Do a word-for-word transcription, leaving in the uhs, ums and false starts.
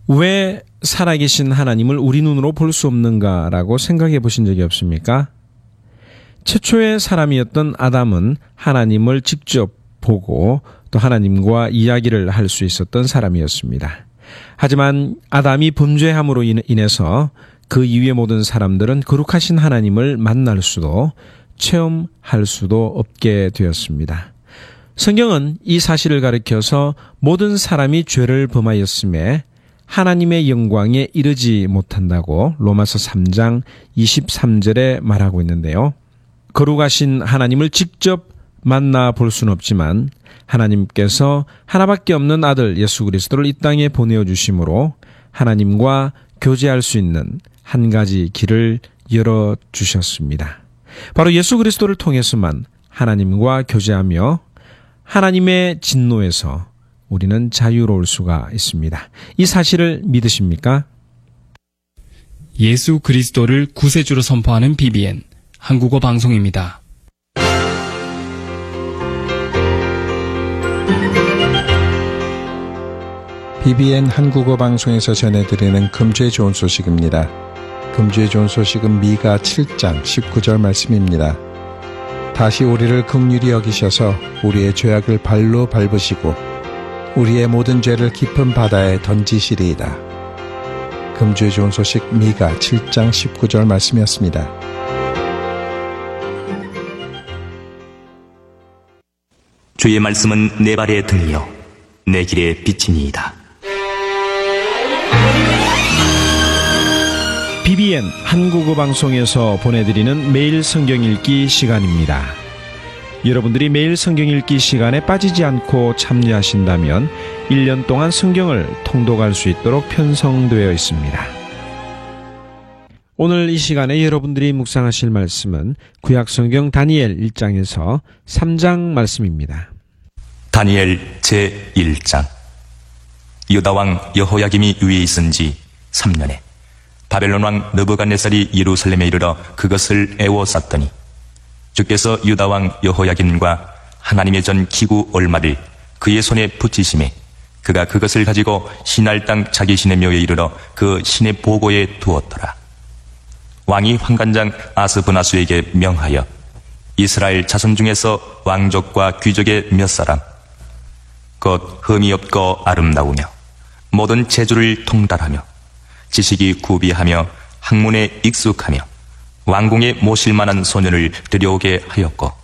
왜 살아계신 하나님을 우리 눈으로 볼 수 없는가라고 생각해 보신 적이 없습니까? 최초의 사람이었던 아담은 하나님을 직접 보고 또 하나님과 이야기를 할 수 있었던 사람이었습니다. 하지만 아담이 범죄함으로 인해서 그 이후의 모든 사람들은 거룩하신 하나님을 만날 수도 체험할 수도 없게 되었습니다. 성경은 이 사실을 가리켜서 모든 사람이 죄를 범하였음에 하나님의 영광에 이르지 못한다고 로마서 삼 장 이십삼 절에 말하고 있는데요. 거룩하신 하나님을 직접 만나볼 수는 없지만 하나님께서 하나밖에 없는 아들 예수 그리스도를 이 땅에 보내어 주심으로 하나님과 교제할 수 있는 한 가지 길을 열어주셨습니다. 바로 예수 그리스도를 통해서만 하나님과 교제하며 하나님의 진노에서 우리는 자유로울 수가 있습니다. 이 사실을 믿으십니까? 예수 그리스도를 구세주로 선포하는 비비엔 한국어 방송입니다. 비비엔 한국어 방송에서 전해드리는 금주의 좋은 소식입니다. 금주의 좋은 소식은 미가 칠 장 십구 절 말씀입니다. 다시 우리를 긍휼히 여기셔서 우리의 죄악을 발로 밟으시고 우리의 모든 죄를 깊은 바다에 던지시리이다. 금주의 좋은 소식 미가 칠 장 십구 절 말씀이었습니다. 주의 말씀은 내 발의 등이요 내 길의 빛이니이다. 비비엔 한국어 방송에서 보내드리는 매일 성경 읽기 시간입니다. 여러분들이 매일 성경 읽기 시간에 빠지지 않고 참여하신다면 일 년 동안 성경을 통독할 수 있도록 편성되어 있습니다. 오늘 이 시간에 여러분들이 묵상하실 말씀은 구약성경 다니엘 일 장에서 삼 장 말씀입니다. 다니엘 제일 장. 유다왕 여호야김이 위에 있은 지 삼 년에 바벨론 왕 느부갓네살이 예루살렘에 이르러 그것을 애워쌌더니 주께서 유다왕 여호야김과 하나님의 전 기구 얼마를 그의 손에 붙이심에 그가 그것을 가지고 시날 땅 자기 신의 묘에 이르러 그 신의 보고에 두었더라. 왕이 환관장 아스브나수에게 명하여 이스라엘 자손 중에서 왕족과 귀족의 몇 사람 곧 흠이 없고 아름다우며 모든 재주를 통달하며 지식이 구비하며 학문에 익숙하며 왕궁에 모실 만한 소년을 들여오게 하였고